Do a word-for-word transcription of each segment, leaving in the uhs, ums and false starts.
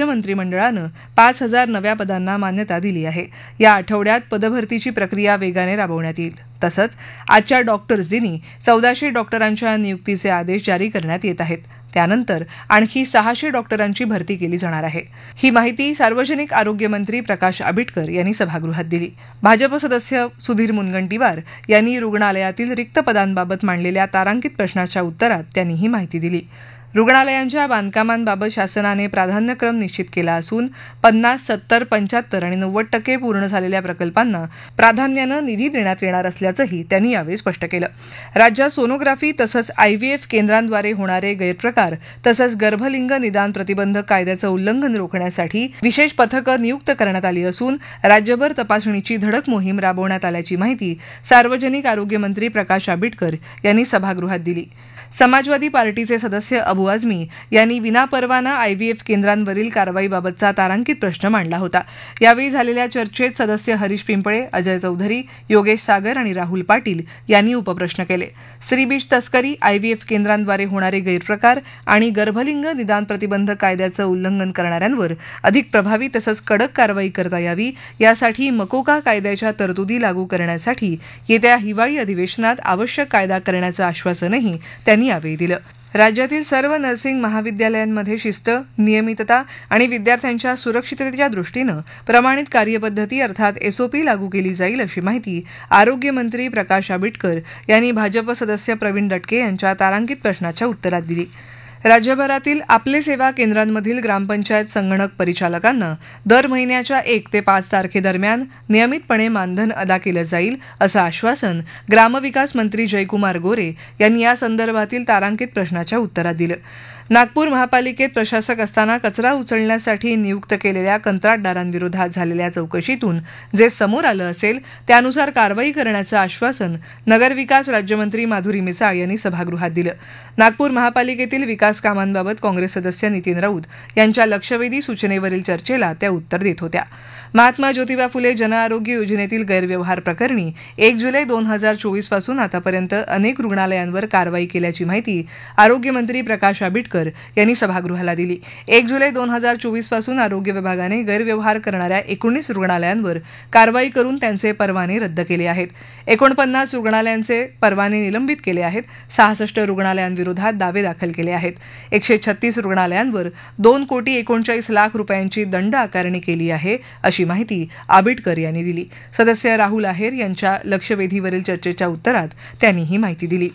राज्य मंत्रिमंडळानं पाच हजार नव्या पदांना मान्यता दिली आहे. या आठवड्यात पदभरतीची प्रक्रिया वेगाने राबवण्यात येईल. तसंच आजच्या डॉक्टर्स दिनी चौदाशे डॉक्टरांच्या नियुक्तीचे आदेश जारी करण्यात येत आहेत. त्यानंतर आणखी सहाशे डॉक्टरांची भरती केली जाणार आहे. ही माहिती सार्वजनिक आरोग्य मंत्री प्रकाश आंबेडकर यांनी सभागृहात दिली. भाजप सदस्य सुधीर मुनगंटीवार यांनी रुग्णालयातील रिक्त पदांबाबत मांडलेल्या तारांकित प्रश्नाच्या उत्तरात त्यांनी ही माहिती दिली. रुग्णालयांच्या बांधकामांबाबत शासनाने प्राधान्यक्रम निश्चित केला असून पन्नास सत्तर पंच्याहत्तर आणि नव्वद टक्के पूर्ण झालेल्या प्रकल्पांना प्राधान्यानं निधी देण्यात येणार असल्याचंही त्यांनी यावेळी स्पष्ट केलं. राज्यात सोनोग्राफी तसंच आयव्हीएफ केंद्रांद्वारे होणारे गैरप्रकार तसंच गर्भलिंग निदान प्रतिबंधक कायद्याचं उल्लंघन रोखण्यासाठी विशेष पथकं नियुक्त करण्यात आली असून राज्यभर तपासणीची धडक मोहीम राबवण्यात आल्याची माहिती सार्वजनिक आरोग्य मंत्री प्रकाश आंबेडकर यांनी सभागृहात दिली. समाजवादी पार्टीचे सदस्य अबू आझमी यांनी विनापरवाना आयव्हीएफ केंद्रांवरील कारवाईबाबतचा तारांकित प्रश्न मांडला होता. यावेळी झालेल्या चर्चेत सदस्य हरीश पिंपळे, अजय चौधरी, योगेश सागर आणि राहुल पाटील यांनी उपप्रश्न केले. स्त्रीबीज तस्करी, आयव्हीएफ केंद्रांद्वारे होणारे गैरप्रकार आणि गर्भलिंग निदान प्रतिबंधक कायद्याचं उल्लंघन करणाऱ्यांवर अधिक प्रभावी तसंच कडक कारवाई करता यावी यासाठी मकोका कायद्याच्या तरतुदी लागू करण्यासाठी येत्या हिवाळी अधिवेशनात आवश्यक कायदा करण्याचं आश्वासनही त्यांनी यावेळी दिलं. राज्यातील सर्व नर्सिंग महाविद्यालयांमध्ये शिस्त, नियमितता आणि विद्यार्थ्यांच्या सुरक्षिततेच्या दृष्टीनं प्रमाणित कार्यपद्धती अर्थात एसओपी लागू केली जाईल अशी माहिती आरोग्यमंत्री प्रकाश आंबेडकर यांनी भाजप सदस्य प्रवीण दटके यांच्या तारांकित प्रश्नाच्या उत्तरात दिली. राज्यभरातील आपले सेवा केंद्रांमधील ग्रामपंचायत संगणक परिचालकांना दर महिन्याच्या एक ते पाच तारखेदरम्यान नियमितपणे मानधन अदा केलं जाईल असं आश्वासन ग्रामविकास मंत्री जयकुमार गोरे यांनी या संदर्भातील तारांकित प्रश्नाच्या उत्तरात दिलं. नागपूर महापालिकेत प्रशासक असताना कचरा उचलण्यासाठी नियुक्त केलेल्या कंत्राटदारांविरोधात झालेल्या चौकशीतून जे समोर आलं असेल त्यानुसार कारवाई करण्याचं आश्वासन नगरविकास राज्यमंत्री माधुरी मिसाळ यांनी सभागृहात दिलं. नागपूर महापालिकेतील विकास कामांबाबत काँग्रेस सदस्य नितीन राऊत यांच्या लक्षवेधी सूचनेवरील चर्चेला त्या उत्तर देत होत्या. महात्मा ज्योतिबा फुले जनआरोग्य योजनेतील गैरव्यवहार प्रकरणी एक जुलै दोन हजार चोवीस पासून आतापर्यंत अनेक रुग्णालयांवर कारवाई केल्याची माहिती आरोग्यमंत्री प्रकाश आंबेडकर यांनी सभागृहाला दिली. एक जुलै दोन हजार चोवीस पासून आरोग्य विभागाने गैरव्यवहार करणाऱ्या एकोणीस रुग्णालयांवर कारवाई करून त्यांचे परवाने रद्द केले आहेत. एकोणपन्नास रुग्णालयांचे परवाने निलंबित केले आहेत. सहासष्ट रुग्णालयांविरोधात दावे दाखल केले आहेत. एकशे छत्तीस रुग्णालयांवर दोन कोटी एकोणचाळीस लाख रुपयांची दंड आकारणी केली आहे अशी माहिती आंबेडकर यांनी दिली. सदस्य राहुल आहेर यांच्या लक्षवेधीवरील चर्चेच्या उत्तरात त्यांनी ही माहिती दिली.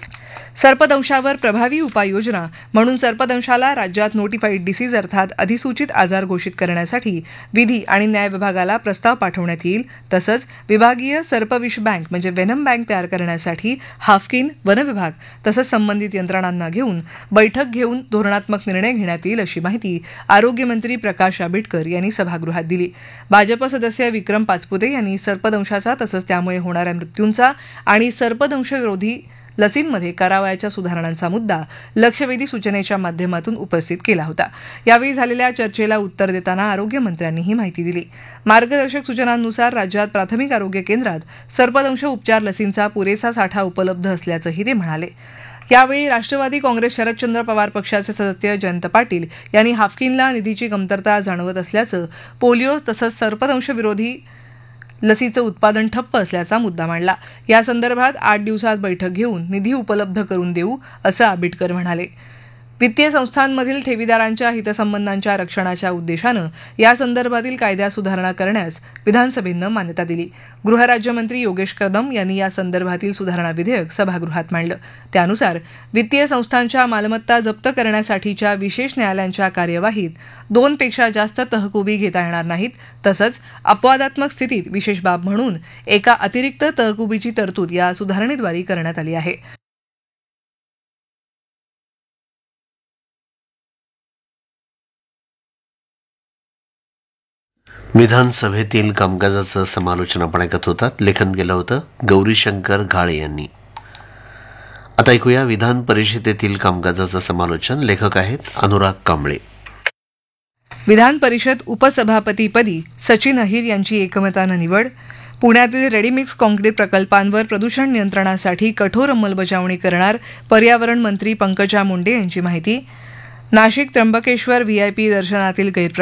सर्पदंशावर प्रभावी उपाययोजना म्हणून सर्पदंशाला राज्यात नोटिफाईड डिसीज अर्थात अधिसूचित आजार घोषित करण्यासाठी विधी आणि न्याय विभागाला प्रस्ताव पाठवण्यात येईल. तसंच विभागीय सर्पविष बँक म्हणजे वेनम बँक तयार करण्यासाठी हाफकिन, वन विभाग तसंच संबंधित यंत्रणांना घेऊन बैठक घेऊन धोरणात्मक निर्णय घेण्यात येईल अशी माहिती आरोग्यमंत्री प्रकाश आंबेडकर यांनी सभागृहात दिली. भाजप सदस्य विक्रम पाचपुते यांनी सर्पदंशाचा तसंच त्यामुळे होणाऱ्या मृत्यूंचा आणि सर्पदंश विरोधी लसींमध्ये करावयाच्या सुधारणांचा मुद्दा लक्षवेधी सूचनेच्या माध्यमातून उपस्थित केला होता. यावेळी झालेल्या चर्चेला उत्तर देताना आरोग्यमंत्र्यांनी ही माहिती दिली. मार्गदर्शक सूचनांनुसार राज्यात प्राथमिक आरोग्य केंद्रात सर्पदंश उपचार लसींचा पुरेसा साठा उपलब्ध असल्याचंही ते म्हणाले. यावेळी राष्ट्रवादी काँग्रेस शरदचंद्र पवार पक्षाचे सदस्य जयंत पाटील यांनी हाफकिनला निधीची कमतरता जाणवत असल्याचं, पोलिओ तसंच सर्पदंश विरोधी लसीचं उत्पादन ठप्प असल्याचा मुद्दा मांडला. या संदर्भात आठ दिवसात बैठक घेऊन निधी उपलब्ध करून देऊ असं आंबेडकर म्हणाले. वित्तीय संस्थांमधील ठेवीदारांच्या हितसंबंधांच्या रक्षणाच्या उद्देशानं या संदर्भातील कायद्यात सुधारणा करण्यास विधानसभेनं मान्यता दिली. गृहराज्यमंत्री योगेश कदम यांनी या संदर्भातील सुधारणा विधेयक सभागृहात मांडलं. त्यानुसार वित्तीय संस्थांच्या मालमत्ता जप्त करण्यासाठीच्या विशेष न्यायालयांच्या कार्यवाहीत दोनपेक्षा जास्त तहकुबी घेता येणार नाहीत. तसंच अपवादात्मक स्थितीत विशेष बाब म्हणून एका अतिरिक्त तहकुबीची तरतूद या सुधारणेद्वारे करण्यात आली आहे. विधानसभेतील कामकाजाचं समालोचन आपण ऐकत होतात. लेखन केलं होतं गौरीशंकर घाळे यांनी. आता ऐकूया विधान परिषदेतील कामकाजाचं समालोचन. लेखक आहेत अनुराग कांबळे. विधान परिषद उपसभापतीपदी सचिन अहिर यांची एकमतानं निवड. पुण्यातील रेडीमिक्स काँक्रीट प्रकल्पांवर प्रदूषण नियंत्रणासाठी कठोर अंमलबजावणी करणार पर्यावरण मंत्री पंकजा मुंडे यांची माहिती. नाशिक त्र्यंबकेश्वर व्हीआयपी दर्शनातील गैरप्रकार